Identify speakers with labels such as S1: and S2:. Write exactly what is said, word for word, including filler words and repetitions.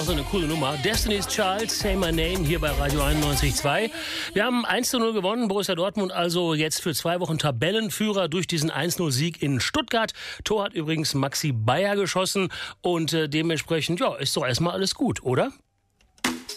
S1: so eine coole Nummer. Destiny's Child, Say My Name, hier bei Radio einundneunzig Komma zwei. Wir haben eins zu null gewonnen, Borussia Dortmund also jetzt für zwei Wochen Tabellenführer durch diesen eins null Sieg in Stuttgart. Tor hat übrigens Maxi Bayer geschossen und äh, dementsprechend, ja, ist doch erstmal alles gut, oder?